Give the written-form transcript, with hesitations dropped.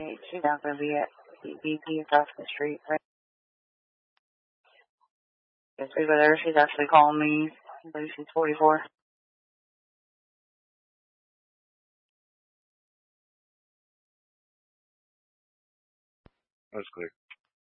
She's not going to be at BP across the street, right? Just be with her. She's actually calling me. I believe she's 44. That's clear.